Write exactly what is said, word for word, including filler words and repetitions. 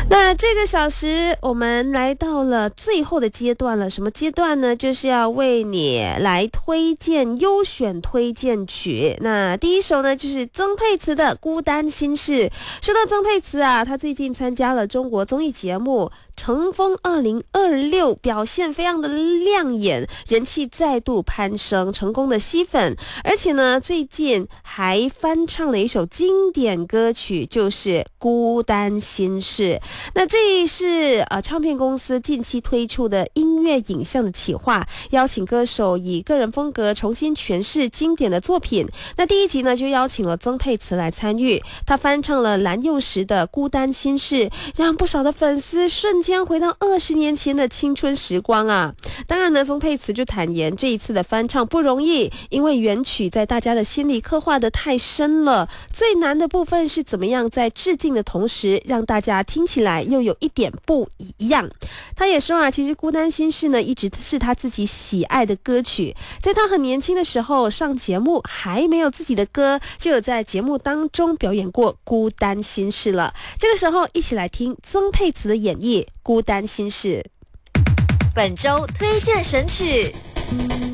那这个小时我们来到了最后的阶段了，什么阶段呢？就是要为你来推荐优选推荐曲。那第一首呢，就是曾沛慈的《孤单心事》。说到曾沛慈啊，她最近参加了中国综艺节目乘风二零二六，表现非常的亮眼，人气再度攀升，成功的吸粉。而且呢，最近还翻唱了一首经典歌曲，就是《孤单心事》。那这是呃唱片公司近期推出的音乐影像的企划，邀请歌手以个人风格重新诠释经典的作品。那第一集呢，就邀请了曾沛慈来参与，他翻唱了蓝又时的《孤单心事》，让不少的粉丝瞬间回到二十年前的青春时光啊！当然呢，曾沛慈就坦言，这一次的翻唱不容易，因为原曲在大家的心里刻画得太深了，最难的部分是怎么样在致敬的同时，让大家听起来又有一点不一样。他也说啊，其实《孤单心事》呢，一直是他自己喜爱的歌曲，在他很年轻的时候上节目还没有自己的歌，就有在节目当中表演过《孤单心事》了。这个时候一起来听曾沛慈的演绎《孤单心事》。 本周推荐神曲。